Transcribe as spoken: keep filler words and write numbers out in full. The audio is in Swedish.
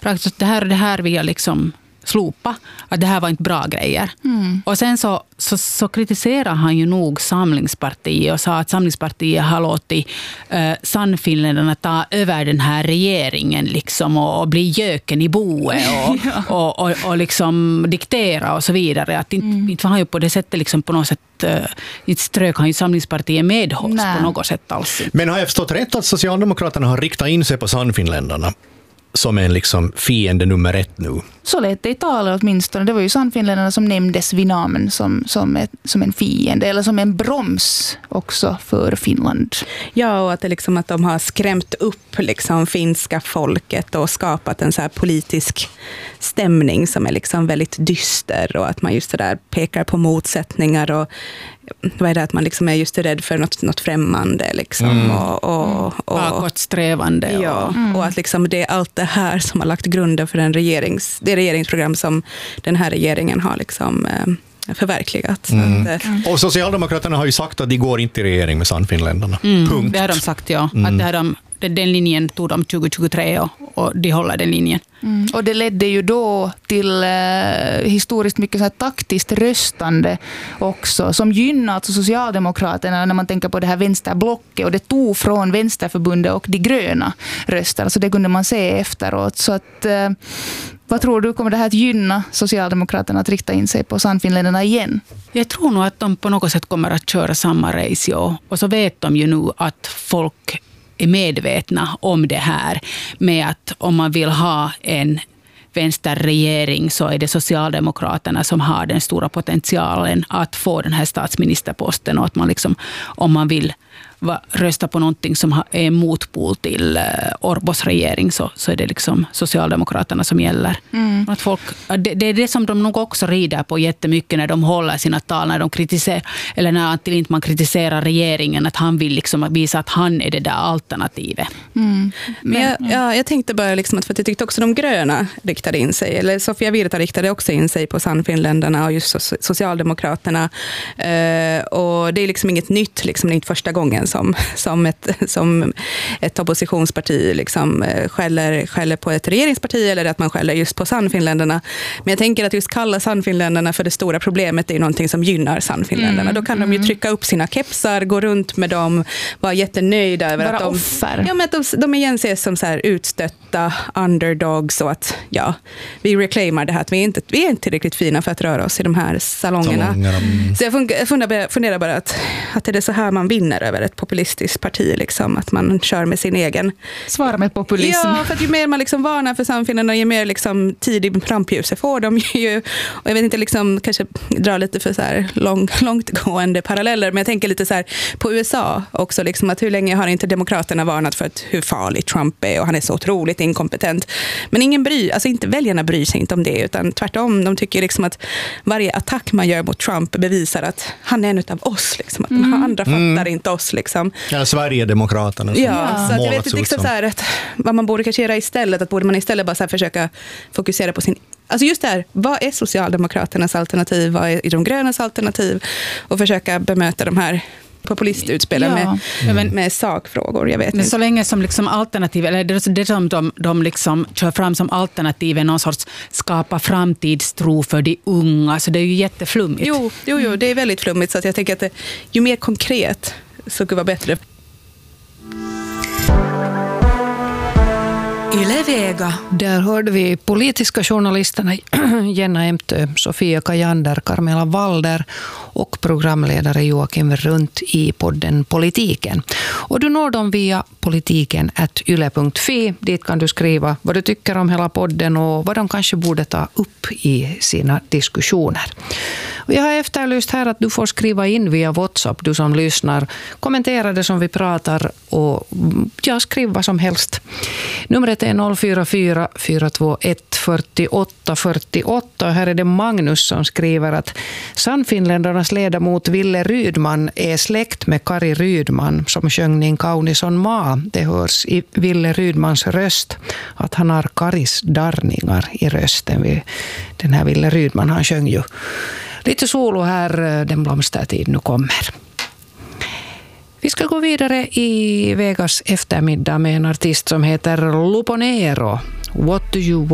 att det här, det här vill jag liksom slopa, att det här var inte bra grejer. Mm. Och sen så, så, så kritiserar han ju nog Samlingspartiet och sa att Samlingspartiet har låtit eh, Sannfinländarna ta över den här regeringen liksom, och, och bli göken i boet och, ja. och, och, och liksom diktera och så vidare. Att inte, mm. inte var han ju på det sättet liksom på något sätt, eh, inte strök han ju Samlingspartiet medhålls på något sätt alls. Men har jag förstått rätt att Socialdemokraterna har riktat in sig på Sannfinländarna som en liksom fiende nummer ett nu? Så lät det i talet åtminstone. Det var ju Sannfinländarna som nämndes vid namn som, som, ett, som en fiende eller som en broms också för Finland. Ja, och att, det liksom, att de har skrämt upp liksom finska folket och skapat en så här politisk stämning som är liksom väldigt dyster, och att man just så där pekar på motsättningar och vad är det, att man liksom är just rädd för något, något främmande liksom. Mm. och, och, och bakåtsträvande. Ja, mm. och att liksom det är allt det här som har lagt grunden för en regerings, det regeringsprogram som den här regeringen har liksom eh, förverkligat. Mm. Så att, mm. Och Socialdemokraterna har ju sagt att de går inte i regering med Sannfinländarna. Mm. Punkt. Det har de sagt, ja. Mm. Att det har de, den linjen tog de tjugo tjugotre och, och de håller den linjen. Mm. Och det ledde ju då till eh, historiskt mycket så här taktiskt röstande också, som gynnar alltså Socialdemokraterna när man tänker på det här vänsterblocket, och det tog från Vänsterförbundet och de gröna röster, så det kunde man se efteråt. Så att, eh, vad tror du, kommer det här att gynna Socialdemokraterna att rikta in sig på Sannfinländarna igen? Jag tror nog att de på något sätt kommer att köra samma race, ja. Och så vet de ju nu att folk är medvetna om det här med att om man vill ha en vänsterregering så är det Socialdemokraterna som har den stora potentialen att få den här statsministerposten, och att man liksom, om man vill va, rösta på någonting som är en motpol till uh, Orbos regering, så, så är det liksom Socialdemokraterna som gäller. Mm. Att folk, det, det är det som de nog också rider på jättemycket när de håller sina tal, när de kritiserar, eller när Antti Lindman kritiserar regeringen, att han vill liksom visa att han är det där alternativet. Mm. Men jag, ja, jag tänkte bara liksom att, för att jag tyckte också de gröna riktade in sig, eller Sofia Virta riktade också in sig på Sannfinländarna och just Socialdemokraterna. Uh, och det är liksom inget nytt, liksom, det är inte första gången som, som, ett, som ett oppositionsparti liksom skäller, skäller på ett regeringsparti, eller att man skäller just på Sannfinländarna. Men jag tänker att just kalla Sannfinländarna för det stora problemet är någonting som gynnar Sannfinländarna. Mm, Då kan mm. de ju trycka upp sina kepsar, gå runt med dem, vara jättenöjda över Bara att de, offer. Ja, men att de, de igen ses som så här utstötta underdogs, och att ja, vi reclaimar det här att vi är inte, vi är inte tillräckligt fina för att röra oss i de här salongerna. Salongerna. Mm. Så jag funderar, funderar bara att, att det är så här man vinner över ett populistiskt parti, liksom, att man kör med sin egen... Svara med populism. Ja, för att ju mer man liksom varnar för Sannfinländarna, ju mer liksom tid i rampljuset får de ju, och jag vet inte, liksom, kanske dra lite för så här lång, långtgående paralleller, men jag tänker lite så här på U S A också, liksom, att hur länge har inte demokraterna varnat för att hur farlig Trump är, och han är så otroligt inkompetent. Men ingen bryr, alltså inte väljarna bryr sig inte om det, utan tvärtom, de tycker liksom att varje attack man gör mot Trump bevisar att han är en utav oss, liksom, att de mm. andra fattar mm. inte oss, liksom. Ja, Sverigedemokraterna. Ja, ja, så att jag vet inte liksom så här att vad man borde kanske göra istället, att borde man istället bara så här försöka fokusera på sin, alltså just det här, vad är Socialdemokraternas alternativ, vad är de grönas alternativ, och försöka bemöta de här populistutspelen ja. med, med, med sakfrågor, jag vet men inte. Så länge som liksom alternativ, eller det, det som de, de liksom kör fram som alternativ är någon sorts skapa framtidstro för de unga, så det är ju jätteflummigt. Jo, jo, jo det är väldigt flummigt, så att jag tänker att det, ju mer konkret så skulle vara bättre. Yle Vega. Där hörde vi politiska journalisterna Jenna Emtö, Sofia Kajander, Carmela Walder och programledare Joakim Runt i podden Politiken. Och du når dem via politiken at yle punkt fi. Dit kan du skriva vad du tycker om hela podden och vad de kanske borde ta upp i sina diskussioner. Och jag har efterlyst här att du får skriva in via WhatsApp, du som lyssnar. Kommentera det som vi pratar och ja, skriv vad som helst. Numret är noll fyra fyra fyra två ett fyra åtta fyra åtta. Här är det Magnus som skriver att Sannfinländarnas ledamot Ville Rydman är släkt med Kari Rydman som sjöng Niin kaunison maa. Det hörs i Ville Rydmans röst att han har Karis darningar i rösten. Den här Ville Rydman, han sjöng ju lite solo här, Den blomstertid nu kommer. Vi ska gå vidare i Vegas eftermiddag med en artist som heter Luponero. What do you want?